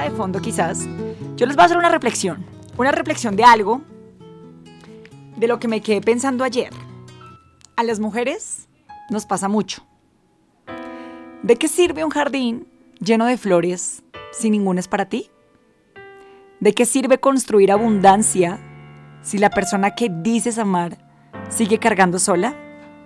de fondo quizás, yo les voy a hacer una reflexión de algo, de lo que me quedé pensando ayer. A las mujeres nos pasa mucho. ¿De qué sirve un jardín lleno de flores si ninguna es para ti? ¿De qué sirve construir abundancia si la persona que dices amar sigue cargando sola?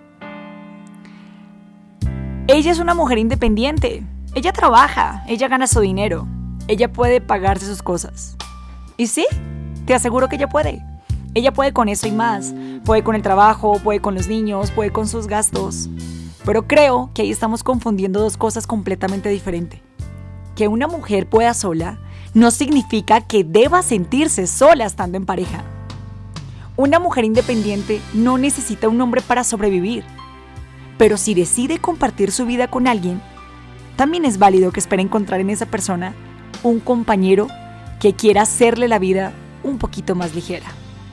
Ella es una mujer independiente. Ella trabaja, ella gana su dinero, ella puede pagarse sus cosas. Y sí, te aseguro que ella puede. Ella puede con eso y más. Puede con el trabajo, puede con los niños, puede con sus gastos. Pero creo que ahí estamos confundiendo dos cosas completamente diferentes. Que una mujer pueda sola no significa que deba sentirse sola estando en pareja. Una mujer independiente no necesita un hombre para sobrevivir. Pero si decide compartir su vida con alguien, también es válido que espere encontrar en esa persona un compañero que quiera hacerle la vida un poquito más ligera.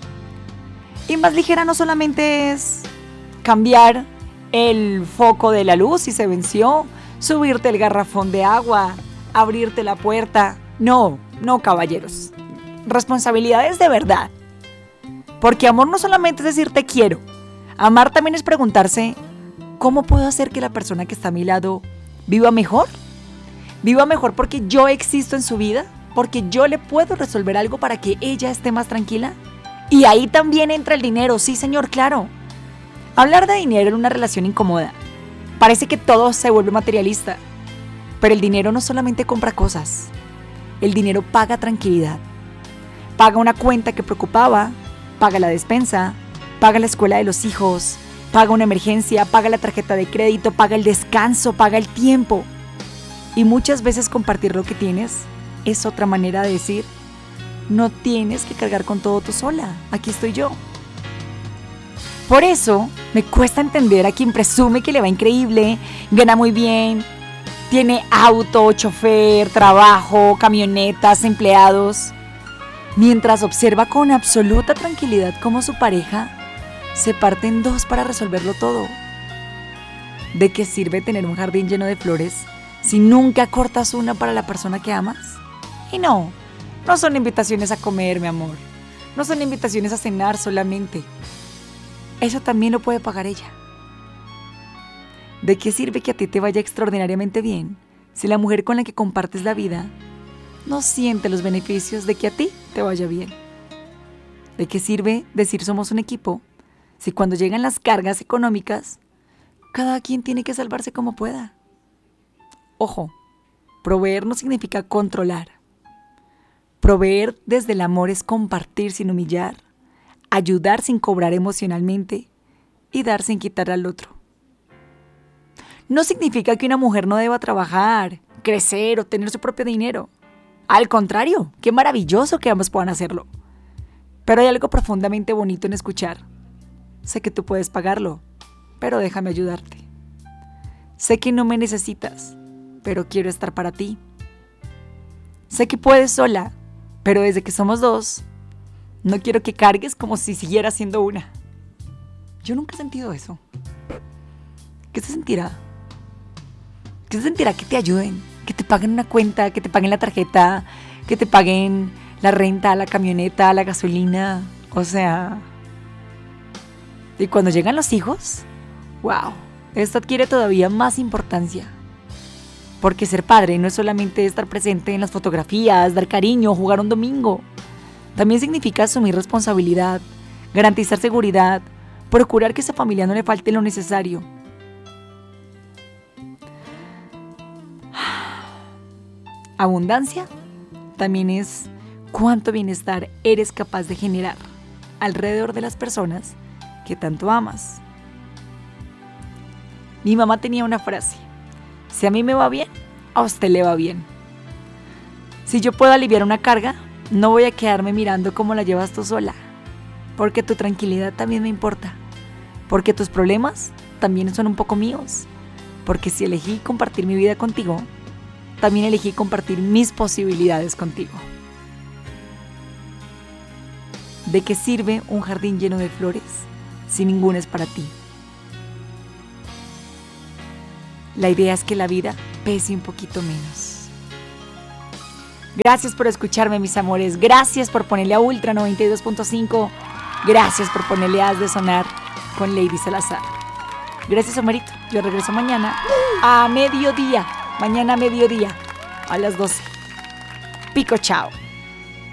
Y más ligera no solamente es cambiar el foco de la luz si se venció, subirte el garrafón de agua, abrirte la puerta. No, caballeros. Responsabilidades de verdad. Porque amor no solamente es decir te quiero. Amar también es preguntarse, ¿cómo puedo hacer que la persona que está a mi lado viva mejor? ¿Viva mejor porque yo existo en su vida? ¿Porque yo le puedo resolver algo para que ella esté más tranquila? Y ahí también entra el dinero, sí señor, claro. Hablar de dinero en una relación incomoda. Parece que todo se vuelve materialista. Pero el dinero no solamente compra cosas. El dinero paga tranquilidad. Paga una cuenta que preocupaba, paga la despensa, paga la escuela de los hijos, paga una emergencia, paga la tarjeta de crédito, paga el descanso, paga el tiempo. Y muchas veces compartir lo que tienes es otra manera de decir, no tienes que cargar con todo tú sola, aquí estoy yo. Por eso me cuesta entender a quien presume que le va increíble, gana muy bien, tiene auto, chofer, trabajo, camionetas, empleados, mientras observa con absoluta tranquilidad cómo su pareja se parte en dos para resolverlo todo. ¿De qué sirve tener un jardín lleno de flores si nunca cortas una para la persona que amas? Y no son invitaciones a comer, mi amor. No son invitaciones a cenar solamente. Eso también lo puede pagar ella. ¿De qué sirve que a ti te vaya extraordinariamente bien si la mujer con la que compartes la vida no siente los beneficios de que a ti te vaya bien? ¿De qué sirve decir somos un equipo si cuando llegan las cargas económicas, cada quien tiene que salvarse como pueda? Ojo, proveer no significa controlar. Proveer desde el amor es compartir sin humillar, ayudar sin cobrar emocionalmente y dar sin quitar al otro. No significa que una mujer no deba trabajar, crecer o tener su propio dinero. Al contrario, qué maravilloso que ambos puedan hacerlo. Pero hay algo profundamente bonito en escuchar. Sé que tú puedes pagarlo, pero déjame ayudarte. Sé que no me necesitas, pero quiero estar para ti. Sé que puedes sola, pero desde que somos dos, no quiero que cargues como si siguieras siendo una. Yo nunca he sentido eso. ¿Qué se sentirá? ¿Qué se sentirá que te ayuden? Que te paguen una cuenta, que te paguen la tarjeta, que te paguen la renta, la camioneta, la gasolina. O sea... Y cuando llegan los hijos, wow, esto adquiere todavía más importancia. Porque ser padre no es solamente estar presente en las fotografías, dar cariño, jugar un domingo. También significa asumir responsabilidad, garantizar seguridad, procurar que a esa familia no le falte lo necesario. Abundancia también es cuánto bienestar eres capaz de generar alrededor de las personas que tanto amas. Mi mamá tenía una frase: si a mí me va bien, a usted le va bien. Si yo puedo aliviar una carga, no voy a quedarme mirando cómo la llevas tú sola, porque tu tranquilidad también me importa, porque tus problemas también son un poco míos, porque si elegí compartir mi vida contigo, también elegí compartir mis posibilidades contigo. ¿De qué sirve un jardín lleno de flores si ninguna es para ti? La idea es que la vida pese un poquito menos. Gracias por escucharme, mis amores. Gracias por ponerle a Ultra 92.5. Gracias por ponerle Haz de Sonar con Lady Salazar. Gracias, Omarito. Yo regreso mañana a mediodía. Mañana a mediodía, a las 12. Pico, chao.